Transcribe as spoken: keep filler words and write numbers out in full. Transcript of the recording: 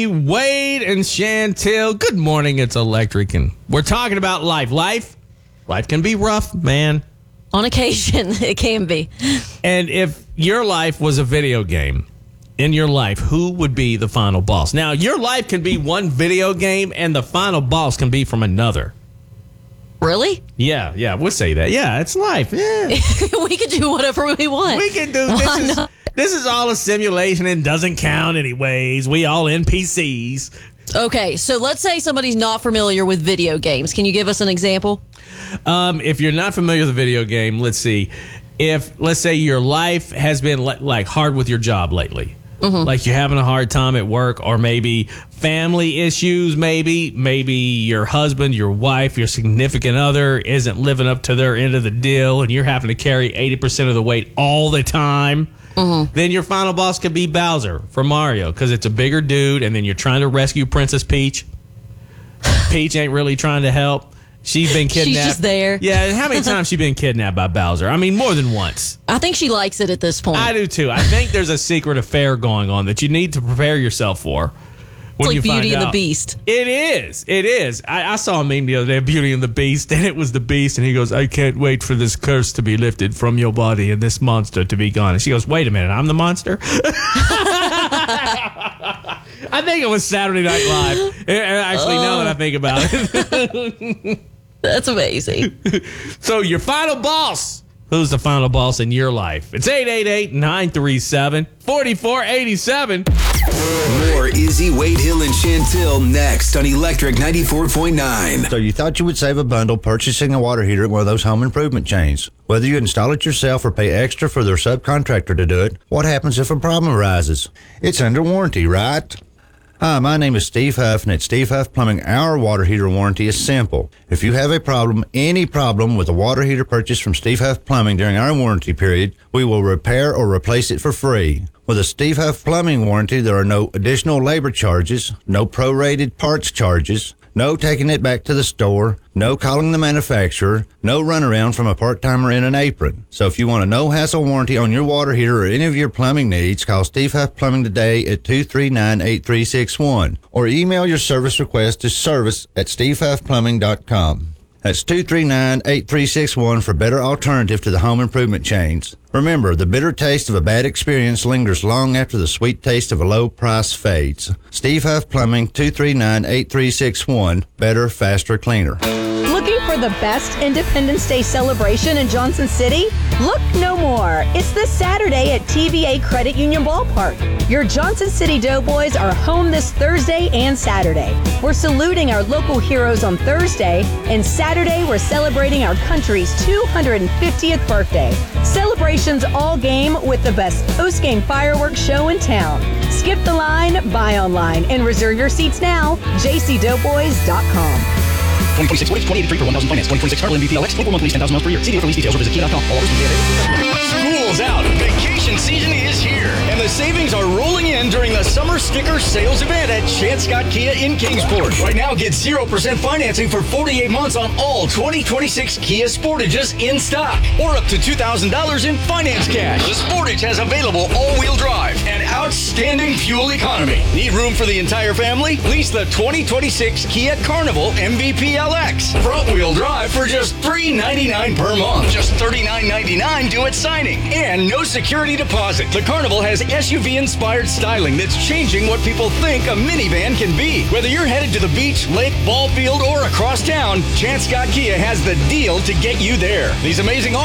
Wade and Chantel, good morning. It's Electric, and we're talking about life. Life, life can be rough, man. On occasion, it can be. And if your life was a video game, in your life, who would be the final boss? Now, your life can be one video game, and the final boss can be from another. Really? Yeah, yeah, we'll say that. Yeah, it's life. Yeah. We can do whatever we want. We can do Why this. Is, not? this is all a simulation and doesn't count anyways. We all N P Cs. Okay, so let's say somebody's not familiar with video games. Can you give us an example? Um, if you're not familiar with a video game, let's see. If, let's say your life has been le- like hard with your job lately. Mm-hmm. Like you're having a hard time at work, or maybe family issues, maybe. Maybe your husband, your wife, your significant other isn't living up to their end of the deal, and you're having to carry eighty percent of the weight all the time. Mm-hmm. Then your final boss could be Bowser from Mario, because it's a bigger dude, and then you're trying to rescue Princess Peach. Peach ain't really trying to help. She's been kidnapped. She's just there. Yeah, how many times she been kidnapped by Bowser? I mean, more than once. I think she likes it at this point. I do too. I think there's a secret affair going on that you need to prepare yourself for. When It's like you Beauty find and the out. Beast. It is. It is. I, I saw a meme the other day, Beauty and the Beast, and it was the Beast, and he goes, "I can't wait for this curse to be lifted from your body and this monster to be gone." And she goes, "Wait a minute, I'm the monster?" I think it was Saturday Night Live. Actually, now that I think about it. That's amazing. So your final boss. Who's the final boss in your life? It's eight eight eight, nine three seven, four four eight seven. More Izzy, Wade Hill, and Chantel next on Electric ninety-four point nine. So you thought you would save a bundle purchasing a water heater at one of those home improvement chains. Whether you install it yourself or pay extra for their subcontractor to do it, what happens if a problem arises? It's under warranty, right? Hi, my name is Steve Huff, and at Steve Huff Plumbing, our water heater warranty is simple. If you have a problem, any problem with a water heater purchased from Steve Huff Plumbing during our warranty period, we will repair or replace it for free. With a Steve Huff Plumbing warranty, there are no additional labor charges, no prorated parts charges, no taking it back to the store, no calling the manufacturer, no runaround from a part-timer in an apron. So if you want a no-hassle warranty on your water heater or any of your plumbing needs, call Steve Huff Plumbing today at two three nine, eight three six one or email your service request to service at steve huff plumbing dot com. That's two three nine, eight three six one for better alternative to the home improvement chains. Remember, the bitter taste of a bad experience lingers long after the sweet taste of a low price fades. Steve Huff Plumbing, two three nine, eight three six one. Better, faster, cleaner. Looking for the best Independence Day celebration in Johnson City? Look no more. It's this Saturday at T V A Credit Union Ballpark. Your Johnson City Doughboys are home this Thursday and Saturday. We're saluting our local heroes on Thursday, and Saturday we're celebrating our country's two hundred fiftieth birthday. Celebrations all game with the best post-game fireworks show in town. Skip the line, buy online, and reserve your seats now. j c doughboys dot com. twenty twenty-six Ford Edge, twenty eighty-three for one thousand finance. twenty twenty-six Carl M V P L X, twenty-four month lease, ten thousand miles per year. See dealer for lease details or visit kia dot com. All offers School's out. Vacation season is here. And the savings are rolling in during the summer sticker sales event at Chance Scott Kia in Kingsport. Right now, get zero percent financing for forty-eight months on all twenty twenty-six Kia Sportages in stock. Or up to two thousand dollars in finance cash. The Sportage has available all-wheel drive and outstanding fuel economy. Need room for the entire family? Lease the twenty twenty-six Kia Carnival M V P L X. Front-wheel drive for just three ninety-nine per month. Just thirty-nine ninety-nine due at signing. And no security deposit. The Carnival has S U V-inspired styling that's changing what people think a minivan can be. Whether you're headed to the beach, lake, ball field, or across town, Chance Scott Kia has the deal to get you there. These amazing